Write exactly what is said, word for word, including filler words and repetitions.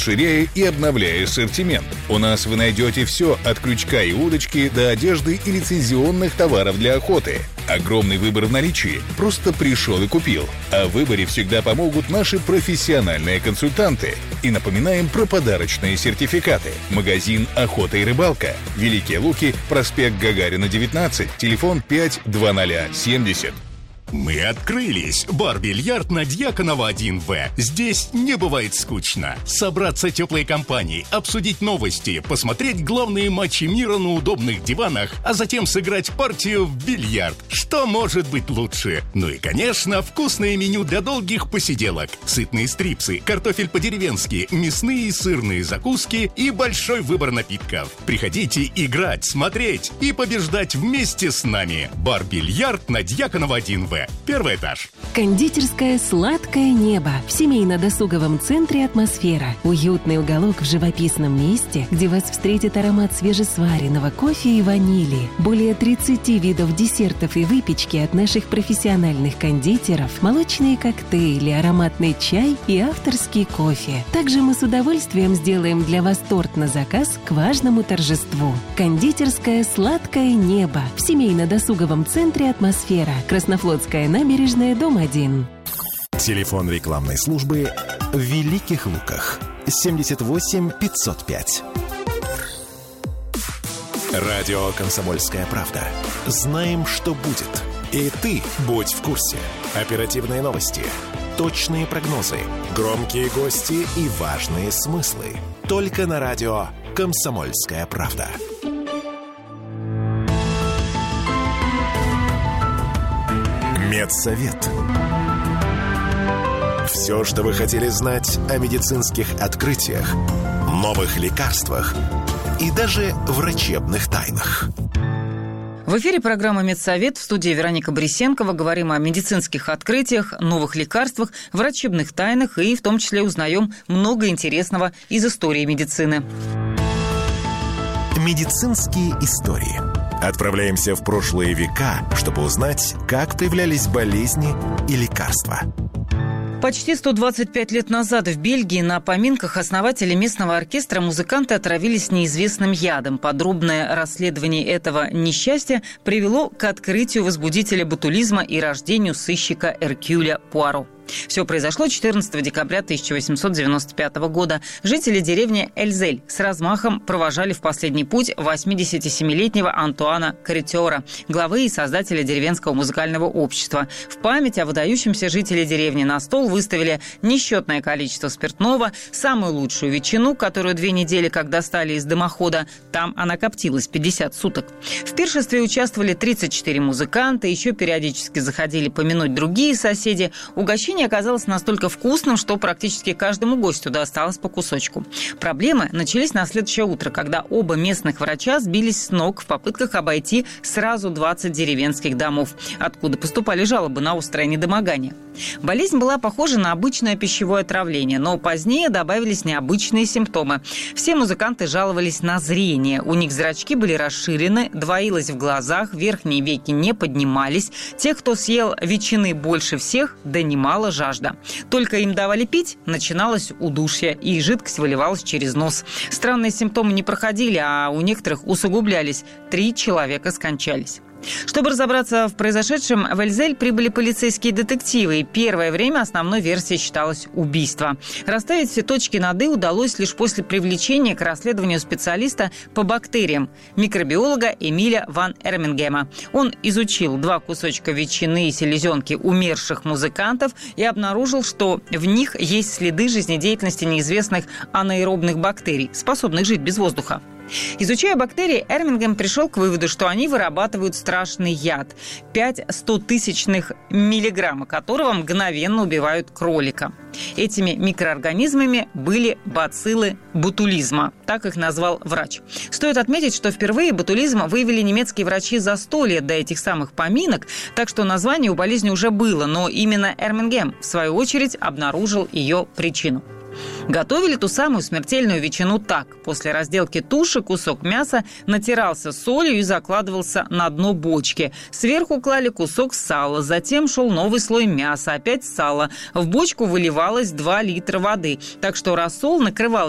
расширяя и обновляя ассортимент. У нас вы найдете все от крючка и удочки до одежды и лицензионных товаров для охоты. Огромный выбор в наличии. Просто пришел и купил. О выборе всегда помогут наши профессиональные консультанты. И напоминаем про подарочные сертификаты. Магазин «Охота и рыбалка». Великие Луки, проспект Гагарина, девятнадцать, телефон пять два ноль семьдесят. Мы открылись. Бар-бильярд на Дьяконова один вэ. Здесь не бывает скучно. Собраться теплой компанией, обсудить новости, посмотреть главные матчи мира на удобных диванах, а затем сыграть партию в бильярд. Что может быть лучше? Ну и, конечно, вкусное меню для долгих посиделок. Сытные стрипсы, картофель по-деревенски, мясные и сырные закуски и большой выбор напитков. Приходите играть, смотреть и побеждать вместе с нами. Бар-бильярд на Дьяконова один вэ. Первый этаж. Кондитерская «Сладкое небо» в семейно-досуговом центре «Атмосфера». Уютный уголок в живописном месте, где вас встретит аромат свежесваренного кофе и ванили. Более тридцати видов десертов и выпечки от наших профессиональных кондитеров, молочные коктейли, ароматный чай и авторский кофе. Также мы с удовольствием сделаем для вас торт на заказ к важному торжеству. Кондитерская «Сладкое небо» в семейно-досуговом центре «Атмосфера». Краснофлотская набережная, дом один. Телефон рекламной службы в Великих Луках. семьдесят восемь пятьсот пять. Радио «Комсомольская правда». Знаем, что будет. И ты будь в курсе. Оперативные новости, точные прогнозы, громкие гости и важные смыслы. Только на радио «Комсомольская правда». Медсовет. Все, что вы хотели знать о медицинских открытиях, новых лекарствах и даже врачебных тайнах. В эфире программа «Медсовет», в студии Вероника Борисенкова. Говорим о медицинских открытиях, новых лекарствах, врачебных тайнах и в том числе узнаем много интересного из истории медицины. Медицинские истории. Отправляемся в прошлые века, чтобы узнать, как появлялись болезни и лекарства. Почти сто двадцать пять лет назад в Бельгии на поминках основателя местного оркестра музыканты отравились неизвестным ядом. Подробное расследование этого несчастья привело к открытию возбудителя ботулизма и рождению сыщика Эркюля Пуаро. Все произошло четырнадцатого декабря тысяча восемьсот девяносто пятого года. Жители деревни Эльзель с размахом провожали в последний путь восьмидесятисемилетнего Антуана Каритера, главы и создателя деревенского музыкального общества. В память о выдающемся жителе деревни на стол выставили несчетное количество спиртного, самую лучшую ветчину, которую две недели как достали из дымохода, там она коптилась пятьдесят суток. В пиршестве участвовали тридцать четыре музыканта, еще периодически заходили помянуть другие соседи. Угощение оказалось настолько вкусным, что практически каждому гостю досталось по кусочку. Проблемы начались на следующее утро, когда оба местных врача сбились с ног в попытках обойти сразу двадцать деревенских домов, откуда поступали жалобы на острое недомогание. Болезнь была похожа на обычное пищевое отравление, но позднее добавились необычные симптомы. Все музыканты жаловались на зрение. У них зрачки были расширены, двоилось в глазах, верхние веки не поднимались. Тех, кто съел ветчины больше всех, донимала жажда. Только им давали пить, начиналось удушье, и жидкость выливалась через нос. Странные симптомы не проходили, а у некоторых усугублялись. Три человека скончались. Чтобы разобраться в произошедшем, в Эльзель прибыли полицейские детективы, и первое время основной версией считалось убийство. Расставить все точки над «и» удалось лишь после привлечения к расследованию специалиста по бактериям, микробиолога Эмиля ван Эрмингема. Он изучил два кусочка ветчины и селезенки умерших музыкантов и обнаружил, что в них есть следы жизнедеятельности неизвестных анаэробных бактерий, способных жить без воздуха. Изучая бактерии, Эрмингем пришел к выводу, что они вырабатывают страшный яд – пять стотысячных миллиграмма, которого мгновенно убивают кролика. Этими микроорганизмами были бациллы ботулизма, так их назвал врач. Стоит отметить, что впервые ботулизм выявили немецкие врачи за сто лет до этих самых поминок, так что название у болезни уже было, но именно Эрмингем, в свою очередь, обнаружил ее причину. Готовили ту самую смертельную ветчину так. После разделки туши кусок мяса натирался солью и закладывался на дно бочки. Сверху клали кусок сала, затем шел новый слой мяса, опять сало. В бочку выливалось два литра воды, так что рассол накрывал